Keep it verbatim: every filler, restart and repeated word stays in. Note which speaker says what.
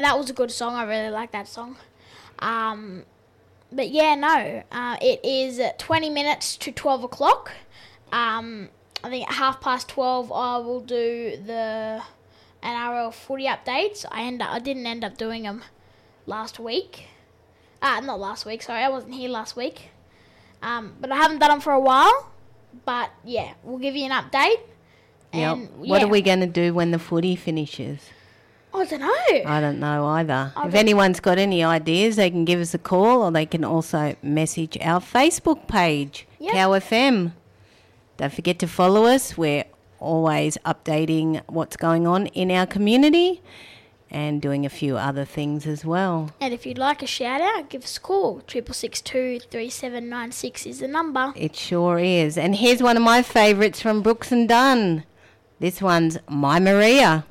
Speaker 1: That was a good song. I really like that song. Um, but yeah, no. Uh, it is twenty minutes to twelve o'clock. Um, I think at half past twelve I will do the N R L footy updates. I end up, I didn't end up doing them last week. Uh, not last week, sorry. I wasn't here last week. Um, but I haven't done them for a while. But yeah, we'll give you an update.
Speaker 2: Yep.
Speaker 1: And,
Speaker 2: What
Speaker 1: yeah.
Speaker 2: are we going to do when the footy finishes?
Speaker 1: I don't know.
Speaker 2: I don't know either.
Speaker 1: I
Speaker 2: if
Speaker 1: don't-
Speaker 2: anyone's got any ideas, they can give us a call or they can also message our Facebook page,
Speaker 1: Yep.
Speaker 2: Cow F M. Don't forget to follow us. We're always updating what's going on in our community and doing a few other things as well.
Speaker 1: And if you'd like a shout out, give us a call. Triple six two three seven nine six is the number.
Speaker 2: It sure is. And here's one of my favourites from Brooks and Dunn. This one's My Maria.